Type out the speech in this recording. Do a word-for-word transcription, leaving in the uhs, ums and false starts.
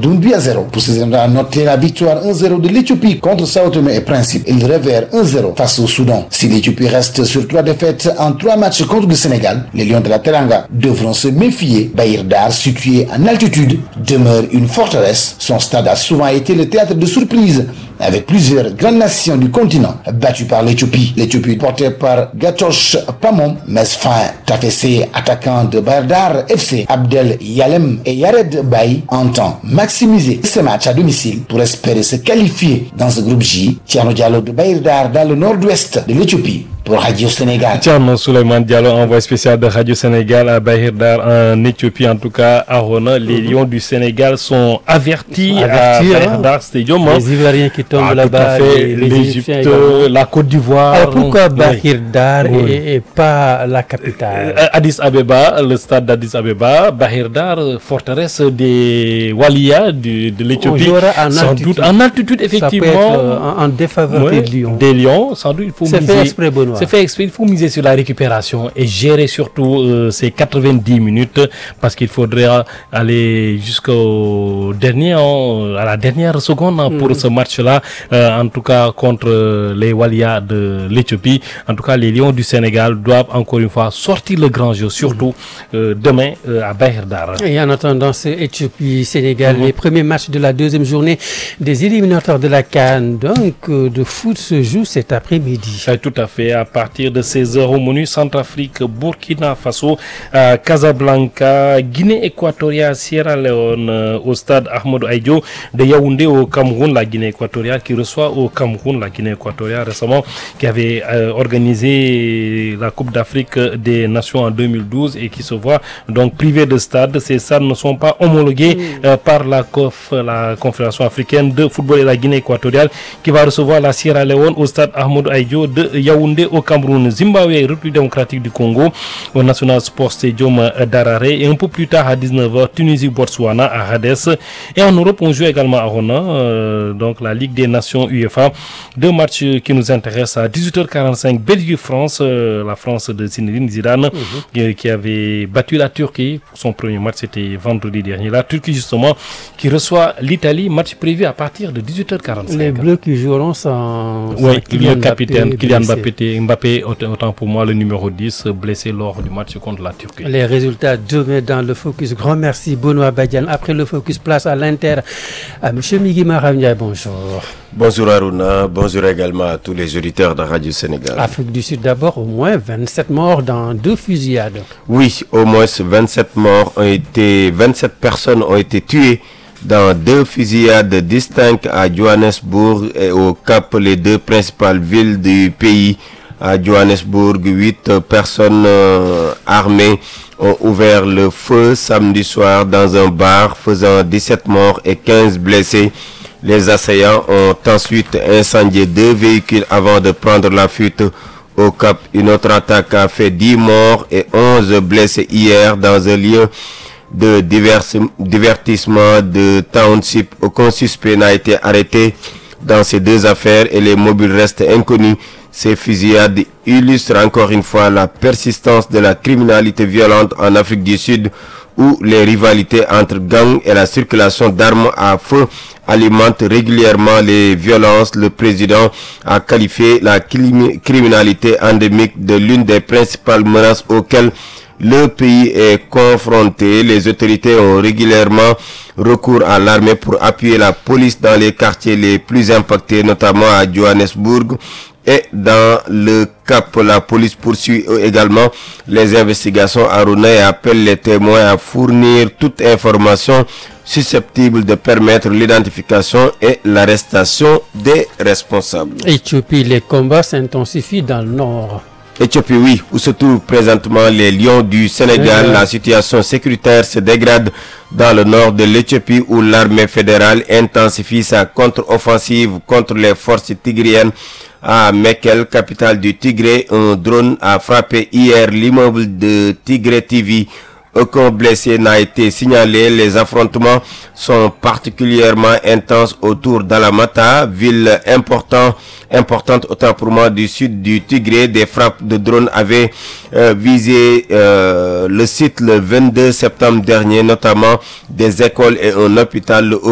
d'un but à zéro. Pour ces a noté la victoire un zéro de l'Éthiopie contre Sao Tomé et Principe et le revers un zéro face au Soudan. Si l'Éthiopie reste sur trois défaites en trois matchs contre le Sénégal, les Lions de la Teranga devront se méfier. Bahir Dar, situé en altitude, demeure une forteresse. Son stade a souvent été le théâtre de surprises, avec plusieurs grandes nations du continent battues par l'Éthiopie. L'Éthiopie portée par Gatoche Pamom, Mesfin Tafessé, attaquant de Bahir Dar F C, Abdel Yalem et Yared Baye, entend maximiser ce match à domicile pour espérer se qualifier dans ce groupe J. Tiano Diallo de Bahir Dar dans le nord-ouest de l'Éthiopie pour Radio Sénégal. Tiano Souleymane Diallo, envoyé spécial de Radio Sénégal à Bahir Dar en Éthiopie. En tout cas, à Rona, les mm-hmm. Lions du Sénégal sont avertis, sont avertis à Bahir Dar hein. Stadium. Les Ivoiriens qui tombent ah, là-bas, les, l'Égypte, la Côte d'Ivoire. Alors pourquoi Bahir Dar oui. et, et pas la capitale? euh, Addis Abeba, le stade d'Addis Abeba, Bahir Dar, forteresse des Walia de, de l'Éthiopie. Sans doute en altitude, effectivement. Ça peut être en, en défaveur ouais, des Lions. Des Lions, sans doute il faut C'est miser. fait exprès, Benoît. C'est fait exprès, il faut miser sur la récupération et gérer surtout euh, ces quatre-vingt-dix minutes parce qu'il faudrait aller jusqu'au dernier, hein, à la dernière seconde hein, pour mmh. ce match-là, euh, en tout cas contre les Walia de l'Éthiopie. En tout cas, les Lions du Sénégal doivent encore une fois sortir le grand jeu, surtout euh, demain euh, à Bahir Dar. Et en attendant ce Éthiopie-Sénégal, mmh. les premiers matchs de la deuxième journée des éliminatoires de la CAN, donc euh, de foot se joue cet après-midi. Euh, tout à fait. À partir de seize heures au menu, Centrafrique, Burkina Faso, euh, Casablanca, Guinée équatoriale, Sierra Leone, euh, au stade Ahmadou Ahidjo de Yaoundé au Cameroun, la Guinée équatoriale qui reçoit au Cameroun, la Guinée équatoriale récemment, qui avait euh, organisé la Coupe d'Afrique des Nations en deux mille douze et qui se voit donc privé de stade. Ces stades ne sont pas homologués mmh. euh, par la C O F, la Confédération africaine de football et la Guinée équatoriale, qui va recevoir la Sierra Leone au stade Ahmadou Ahidjo de Yaoundé au Cameroun. Zimbabwe, République démocratique du Congo au National Sports Stadium d'Harare, et un peu plus tard à dix-neuf heures Tunisie Botswana à Hades. Et en Europe on joue également à Rona, euh, donc la Ligue des Nations UEFA, deux matchs qui nous intéressent à dix-huit heures quarante-cinq Belgique France, euh, la France de Zinedine Zidane mm-hmm. euh, qui avait battu la Turquie pour son premier match, c'était vendredi dernier. La Turquie justement qui reçoit l'Italie, match prévu à partir de dix-huit heures quarante-cinq. Les Bleus qui joueront sans, sans oui, Kylian le capitaine Mbappé, Kylian Mbappé, Mbappé, autant pour moi le numéro dix, blessé lors du match contre la Turquie. Les résultats demain dans le Focus. Grand merci Benoît Badiane. Après le Focus, place à l'Inter. À Monsieur Migui Maramia, bonjour. Bonjour Aruna, bonjour également à tous les auditeurs de Radio Sénégal. Afrique du Sud d'abord, au moins vingt-sept morts dans deux fusillades. Oui, au moins vingt-sept morts ont été, vingt-sept personnes ont été tuées dans deux fusillades distinctes à Johannesburg et au Cap, les deux principales villes du pays. À Johannesburg, huit personnes euh, armées ont ouvert le feu samedi soir dans un bar, faisant dix-sept morts et quinze blessés. Les assaillants ont ensuite incendié deux véhicules avant de prendre la fuite. Au Cap, une autre attaque a fait dix morts et onze blessés hier dans un lieu de divers, divertissement de Township. Aucun suspect n'a été arrêté dans ces deux affaires et les mobiles restent inconnus. Ces fusillades illustrent encore une fois la persistance de la criminalité violente en Afrique du Sud, où les rivalités entre gangs et la circulation d'armes à feu alimentent régulièrement les violences. Le président a qualifié la criminalité endémique de l'une des principales menaces auxquelles le pays est confronté. Les autorités ont régulièrement recours à l'armée pour appuyer la police dans les quartiers les plus impactés, notamment à Johannesburg et dans le Cap. La police poursuit également les investigations à Rona et appelle les témoins à fournir toute information susceptible de permettre l'identification et l'arrestation des responsables. Éthiopie, les combats s'intensifient dans le nord. Éthiopie, oui, où se trouvent présentement les Lions du Sénégal. Ouais. La situation sécuritaire se dégrade dans le nord de l'Éthiopie, où l'armée fédérale intensifie sa contre-offensive contre les forces tigriennes. À Mekelle, capitale du Tigré, un drone a frappé hier l'immeuble de Tigré T V. Aucun blessé n'a été signalé. Les affrontements sont particulièrement intenses autour d'Alamata, ville important, importante autant pour moi du sud du Tigré. Des frappes de drones avaient euh, visé euh, le site le vingt-deux septembre dernier, notamment des écoles et un hôpital.